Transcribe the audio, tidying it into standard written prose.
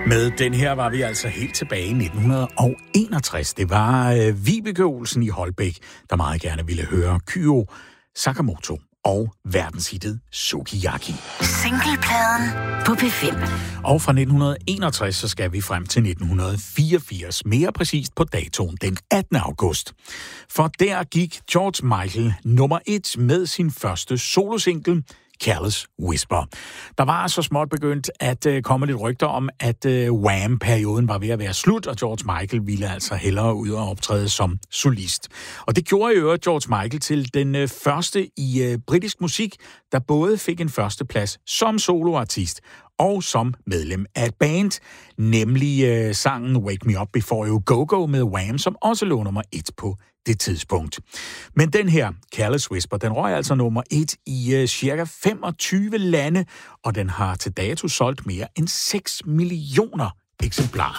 Med den her var vi altså helt tilbage i 1961. Det var Vibeke Olsen i Holbæk, der meget gerne ville høre Kyo Sakamoto og verdenshittet Sukiyaki. Singlepladen på P5. Og fra 1961 så skal vi frem til 1984, mere præcist på datoen den 18. august. For der gik George Michael nummer 1 med sin første solosingle, Careless Whisper. Der var så småt begyndt at komme lidt rygter om, at Wham-perioden var ved at være slut, og George Michael ville altså hellere ud og optræde som solist. Og det gjorde i øvrigt George Michael til den første i britisk musik, der både fik en førsteplads som soloartist og som medlem af et band, nemlig sangen Wake Me Up Before You Go Go med Wham, som også lå nummer 1 på det tidspunkt. Men den her, Careless Whisper, den røg altså nummer 1 i cirka 25 lande, og den har til dato solgt mere end 6 millioner eksemplarer.